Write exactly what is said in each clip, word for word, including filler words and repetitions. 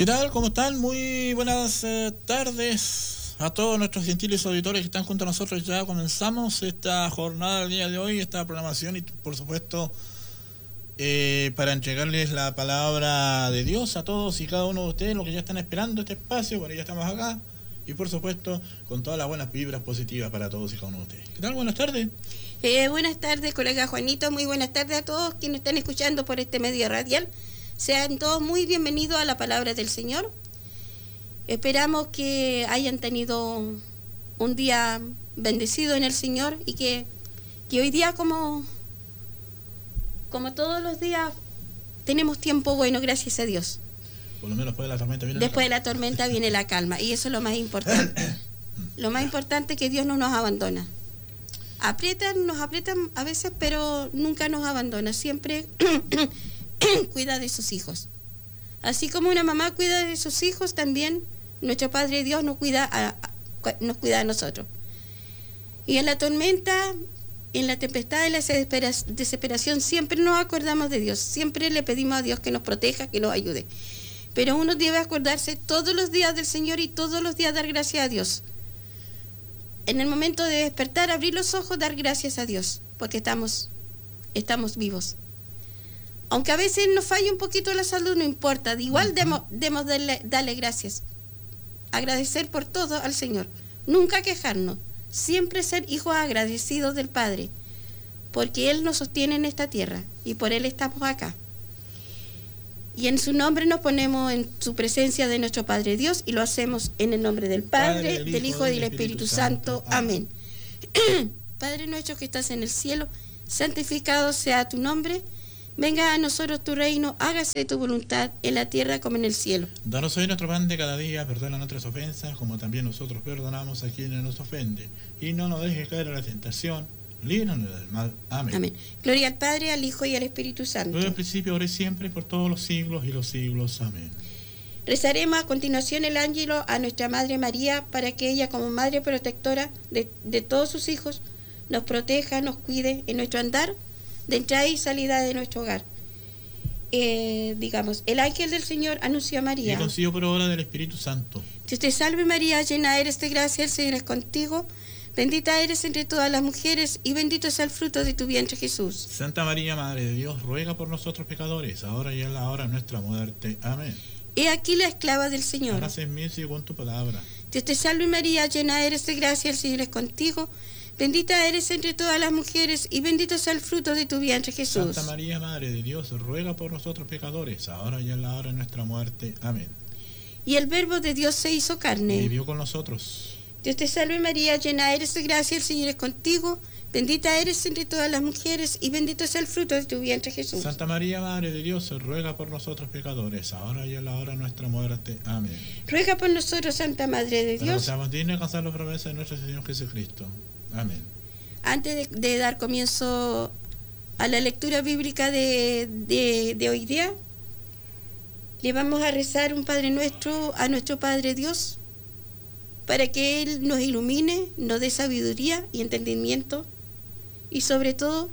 ¿Qué tal? ¿Cómo están? Muy buenas eh, tardes a todos nuestros gentiles auditores que están junto a nosotros. Ya comenzamos esta jornada del día de hoy, esta programación y por supuesto eh, para entregarles la palabra de Dios a todos y cada uno de ustedes, los que ya están esperando este espacio. Bueno, ya estamos acá y por supuesto con todas las buenas vibras positivas para todos y cada uno de ustedes. ¿Qué tal? Buenas tardes. Eh, buenas tardes, colega Juanito. Muy buenas tardes a todos quienes están escuchando por este medio radial. Sean todos muy bienvenidos a la palabra del Señor. Esperamos que hayan tenido un día bendecido en el Señor y que, que hoy día, como, como todos los días, tenemos tiempo bueno, gracias a Dios. Por lo menos después de la tormenta viene Después la de la tormenta viene la calma y eso es lo más importante. Lo más importante es que Dios no nos abandona. Aprietan, nos aprietan a veces, pero nunca nos abandona. Siempre cuida de sus hijos. Así como una mamá cuida de sus hijos, también nuestro Padre Dios nos cuida a, a, nos cuida a nosotros. Y en la tormenta, en la tempestad, en la desesperación, siempre nos acordamos de Dios. Siempre le pedimos a Dios que nos proteja, que nos ayude. Pero uno debe acordarse todos los días del Señor y todos los días dar gracias a Dios. En el momento de despertar, abrir los ojos, dar gracias a Dios, porque estamos, estamos vivos. Aunque a veces nos falle un poquito la salud, no importa. De igual debemos, debemos darle, darle gracias. Agradecer por todo al Señor. Nunca quejarnos. Siempre ser hijos agradecidos del Padre. Porque Él nos sostiene en esta tierra. Y por Él estamos acá. Y en su nombre nos ponemos en su presencia de nuestro Padre Dios. Y lo hacemos en el nombre del Padre, Padre del Hijo y del Espíritu, Espíritu Santo. Santo. Amén. Padre nuestro que estás en el cielo, santificado sea tu nombre. Venga a nosotros tu reino, hágase tu voluntad en la tierra como en el cielo. Danos hoy nuestro pan de cada día, perdona nuestras ofensas, como también nosotros perdonamos a quienes nos ofenden. Y no nos dejes caer en la tentación, líbranos del mal. Amén. Amén. Gloria al Padre, al Hijo y al Espíritu Santo. Desde el principio, ahora y siempre, por todos los siglos y los siglos. Amén. Rezaremos a continuación el ángelo a nuestra Madre María, para que ella, como Madre protectora de, de todos sus hijos, nos proteja, nos cuide en nuestro andar, de entrada y salida de nuestro hogar. Eh, digamos, el ángel del Señor anunció a María. Y consigo por obra del Espíritu Santo. Dios te salve María, llena eres de gracia, el Señor es contigo. Bendita eres entre todas las mujeres y bendito es el fruto de tu vientre Jesús. Santa María, Madre de Dios, ruega por nosotros pecadores, ahora y en la hora de nuestra muerte. Amén. He aquí la esclava del Señor. Hágase en mí según tu palabra. Dios te salve María, llena eres de gracia, el Señor es contigo. Bendita eres entre todas las mujeres y bendito es el fruto de tu vientre Jesús. Santa María, Madre de Dios, ruega por nosotros pecadores, ahora y en la hora de nuestra muerte. Amén. Y el Verbo de Dios se hizo carne. Y vivió con nosotros. Dios te salve María, llena eres de gracia, el Señor es contigo. Bendita eres entre todas las mujeres y bendito es el fruto de tu vientre Jesús. Santa María, Madre de Dios, ruega por nosotros pecadores, ahora y en la hora de nuestra muerte. Amén. Ruega por nosotros, Santa Madre de Dios. Para que seamos dignos de alcanzar las promesas de nuestro Señor Jesucristo. Amén. Antes de, de dar comienzo a la lectura bíblica de, de, de hoy día, le vamos a rezar un Padre Nuestro a nuestro Padre Dios, para que Él nos ilumine, nos dé sabiduría y entendimiento, y sobre todo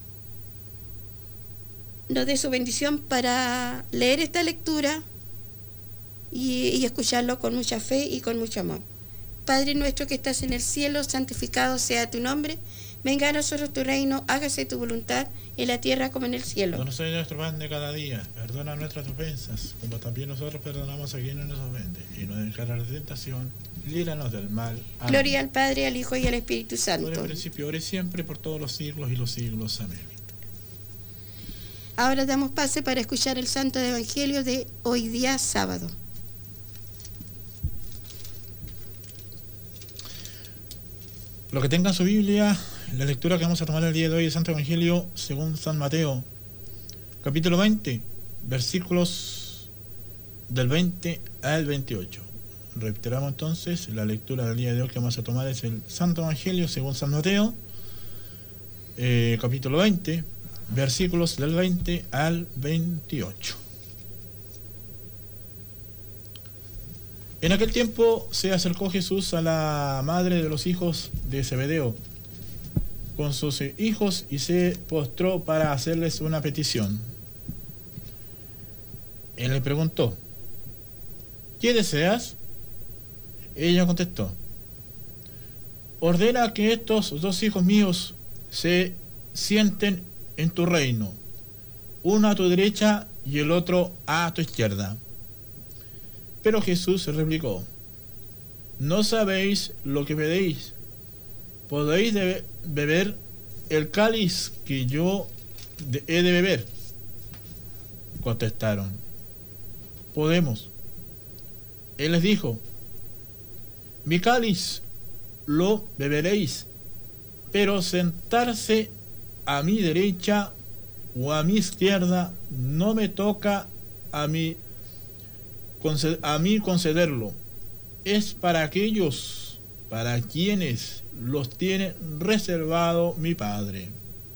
nos dé su bendición para leer esta lectura y, y escucharlo con mucha fe y con mucho amor. Padre nuestro que estás en el cielo, santificado sea tu nombre. Venga a nosotros tu reino, hágase tu voluntad en la tierra como en el cielo. Danos hoy nuestro pan de cada día, perdona nuestras ofensas, como también nosotros perdonamos a quienes nos ofenden. Y no dejes caer en la tentación, líbranos del mal. Amén. Gloria al Padre, al Hijo y al Espíritu Santo. Por el principio, ahora y siempre, por todos los siglos y los siglos. Amén. Ahora damos pase para escuchar el Santo Evangelio de hoy día sábado. Los que tengan su Biblia, la lectura que vamos a tomar el día de hoy es Santo Evangelio según San Mateo, capítulo veinte, versículos del veinte al veintiocho. Reiteramos entonces, la lectura del día de hoy que vamos a tomar es el Santo Evangelio según San Mateo, eh, capítulo veinte, versículos del veinte al veintiocho. En aquel tiempo se acercó Jesús a la madre de los hijos de Zebedeo con sus hijos y se postró para hacerles una petición. Él le preguntó: ¿qué deseas? Ella contestó: ordena que estos dos hijos míos se sienten en tu reino, uno a tu derecha y el otro a tu izquierda. Pero Jesús replicó: no sabéis lo que pedéis. ¿Podéis de beber el cáliz que yo de he de beber? Contestaron: podemos. Él les dijo: mi cáliz lo beberéis, pero sentarse a mi derecha o a mi izquierda no me toca a mí, a mí concederlo. Es para aquellos para quienes los tiene reservado mi Padre.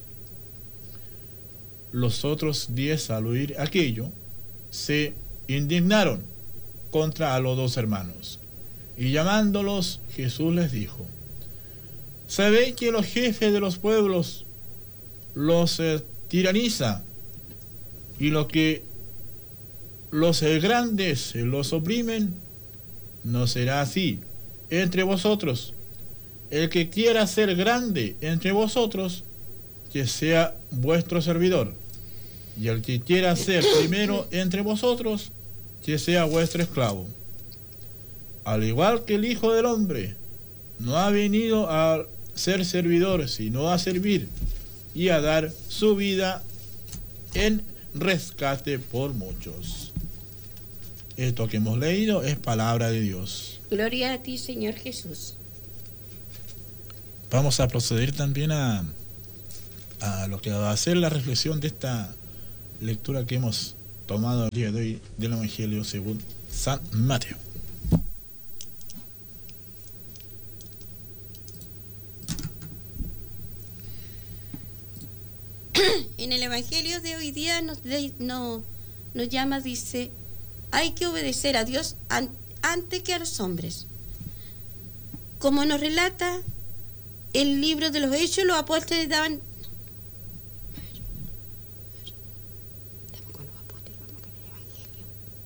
Los otros diez, al oír aquello, se indignaron contra a los dos hermanos, y llamándolos, Jesús les dijo: ¿sabéis que los jefes de los pueblos los eh, tiraniza, y lo que los eh, grandes eh, los oprimen? No será así entre vosotros. El que quiera ser grande entre vosotros, que sea vuestro servidor, y el que quiera ser primero entre vosotros, que sea vuestro esclavo. Al igual que el Hijo del Hombre no ha venido a ser servidor, sino a servir y a dar su vida en rescate por muchos. Esto que hemos leído es palabra de Dios. Gloria a ti, Señor Jesús. Vamos a proceder también a, a lo que va a ser la reflexión de esta lectura que hemos tomado el día de hoy del Evangelio según San Mateo. En el Evangelio de hoy día nos, de, no, nos llama, dice, hay que obedecer a Dios an, antes que a los hombres. Como nos relata el libro de los Hechos, los apóstoles daban... Estamos con los apóstoles, vamos con el Evangelio.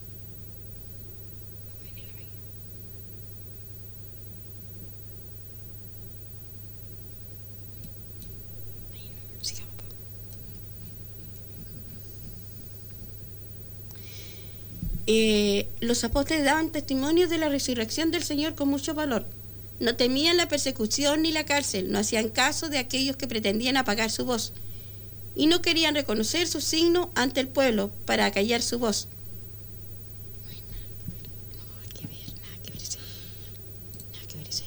Sigamos. Eh, los apóstoles daban testimonio de la resurrección del Señor con mucho valor. No temían la persecución ni la cárcel, no hacían caso de aquellos que pretendían apagar su voz, y no querían reconocer su signo ante el pueblo para acallar su voz. No hay nada que ver, nada que ver ese, nada que ver ese